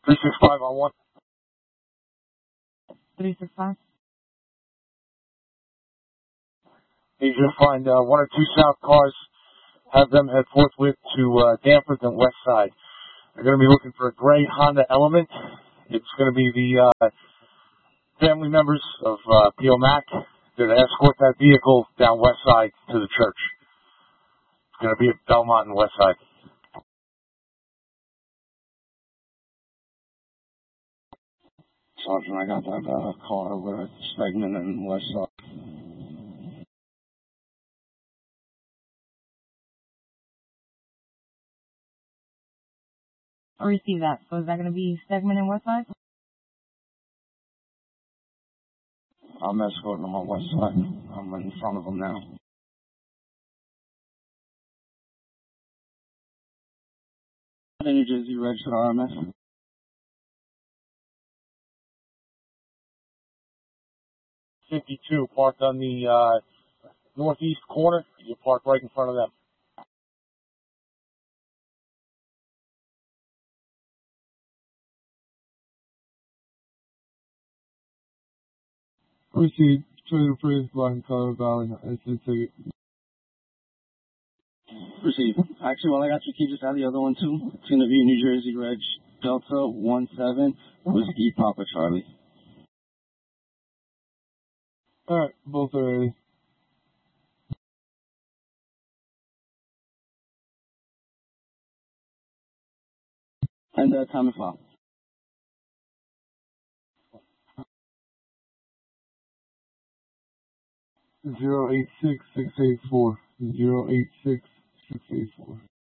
365 on 1. 365. Need you to find 1 or 2 south cars, have them head forthwith to Danforth and West Side. They're going to be looking for a gray Honda Element. It's going to be the family members of P.O. Mac. They're to escort that vehicle down West Side to the church. It's going to be at Belmont and West Side. Sergeant, I got that car with Stegman and West Side. I'll receive that. So is that going to be Stegman and West Side? I'm escorting them on West Side. I'm in front of them now. New Jersey registered RMS. 52 parked on the northeast corner. You park right in front of them. Received. Trailer Praise Blind Color Valley. Ticket. Received. Actually, while I got your key, just add the other one too. It's going to be New Jersey Reg Delta 17 Whiskey Papa Charlie. Alright, both are ready. And time and file. 086684. 086684.